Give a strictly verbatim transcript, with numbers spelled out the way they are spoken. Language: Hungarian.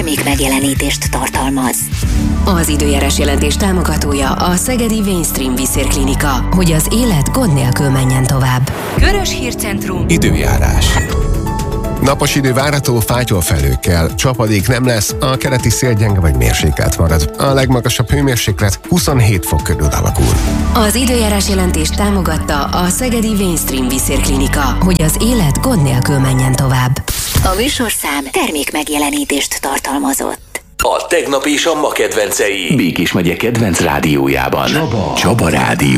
termék megjelenítést tartalmaz. Az időjárás jelentés támogatója a Szegedi Mainstream Vízszérklinika, hogy az élet gond nélkül menjen tovább. Körös Hírcentrum. Időjárás. Napos idő várható, fátyolfelhőkkel, csapadék nem lesz, a keleti szél gyenge vagy mérsékelt marad. A legmagasabb hőmérséklet huszonhét fok körül alakul. Az időjárás jelentést támogatta a Szegedi Mainstream Vízszérklinika, hogy az élet gond nélkül menjen tovább. A műsorszám termék megjelenítést tartalmazott. A tegnap és a ma kedvencei Békés megye kedvenc rádiójában. Csaba, Csaba Rádió.